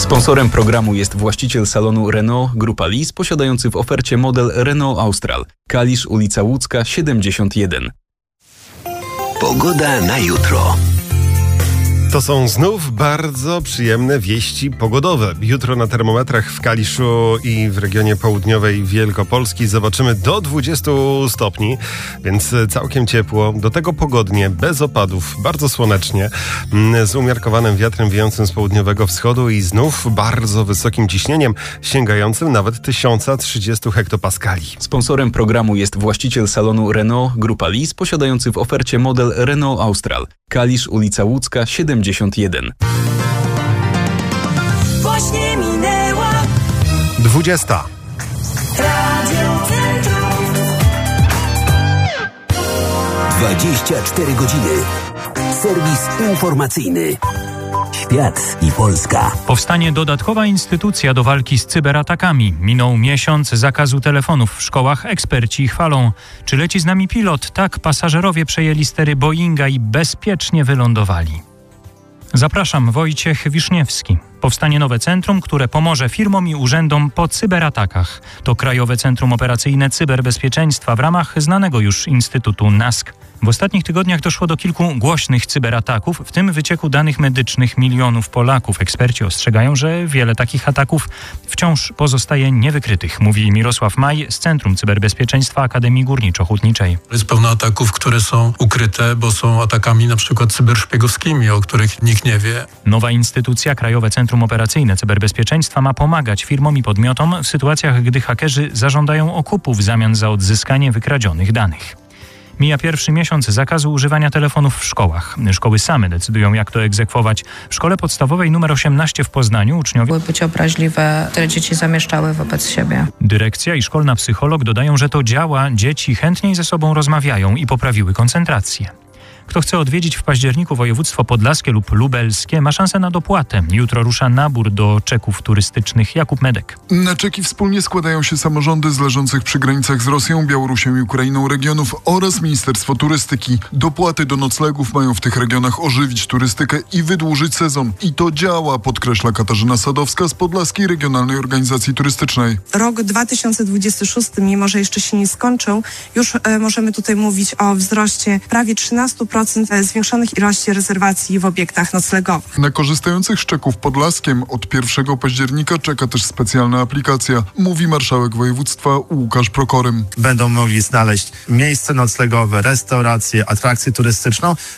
Sponsorem programu jest właściciel salonu Renault Grupa Lis, posiadający w ofercie model Renault Austral. Kalisz, ulica Łódzka, 71. Pogoda na jutro. To są znów bardzo przyjemne wieści pogodowe. Jutro na termometrach w Kaliszu i w regionie południowej Wielkopolski zobaczymy do 20 stopni, więc całkiem ciepło. Do tego pogodnie, bez opadów, bardzo słonecznie, z umiarkowanym wiatrem wiejącym z południowego wschodu i znów bardzo wysokim ciśnieniem, sięgającym nawet 1030 hektopaskali. Sponsorem programu jest właściciel salonu Renault Grupa Lis, posiadający w ofercie model Renault Austral. Kalisz, ulica Łódzka, 71. Właśnie minęła 20. Radio Centrum. 24 godziny. Serwis informacyjny. Świat i Polska. Powstanie dodatkowa instytucja do walki z cyberatakami. Minął miesiąc zakazu telefonów w szkołach. Eksperci chwalą. Czy leci z nami pilot? Tak, pasażerowie przejęli stery Boeinga i bezpiecznie wylądowali. Zapraszam, Wojciech Wiszniewski. Powstanie nowe centrum, które pomoże firmom i urzędom po cyberatakach. To Krajowe Centrum Operacyjne Cyberbezpieczeństwa w ramach znanego już Instytutu NASK. W ostatnich tygodniach doszło do kilku głośnych cyberataków, w tym wycieku danych medycznych milionów Polaków. Eksperci ostrzegają, że wiele takich ataków wciąż pozostaje niewykrytych, mówi Mirosław Maj z Centrum Cyberbezpieczeństwa Akademii Górniczo-Hutniczej. Jest pełno ataków, które są ukryte, bo są atakami na przykład cyberszpiegowskimi, o których nikt nie wie. Nowa instytucja, Krajowe Centrum Operacyjne Cyberbezpieczeństwa, ma pomagać firmom i podmiotom w sytuacjach, gdy hakerzy zażądają okupu w zamian za odzyskanie wykradzionych danych. Mija pierwszy miesiąc zakazu używania telefonów w szkołach. Szkoły same decydują, jak to egzekwować. W szkole podstawowej nr 18 w Poznaniu uczniowie były być obraźliwe, które dzieci zamieszczały wobec siebie. Dyrekcja i szkolna psycholog dodają, że to działa, dzieci chętniej ze sobą rozmawiają i poprawiły koncentrację. Kto chce odwiedzić w październiku województwo podlaskie lub lubelskie, ma szansę na dopłatę. Jutro rusza nabór do czeków turystycznych. Jakub Medek. Na czeki wspólnie składają się samorządy z leżących przy granicach z Rosją, Białorusią i Ukrainą regionów oraz Ministerstwo Turystyki. Dopłaty do noclegów mają w tych regionach ożywić turystykę i wydłużyć sezon. I to działa, podkreśla Katarzyna Sadowska z Podlaskiej Regionalnej Organizacji Turystycznej. Rok 2026, mimo że jeszcze się nie skończył, już możemy tutaj mówić o wzroście prawie 13% zwiększonych ilości rezerwacji w obiektach noclegowych. Na korzystających z czeków Podlaskiem od 1 października czeka też specjalna aplikacja, mówi marszałek województwa Łukasz Prokorym. Będą mogli znaleźć miejsce noclegowe, restaurację, atrakcję turystyczną,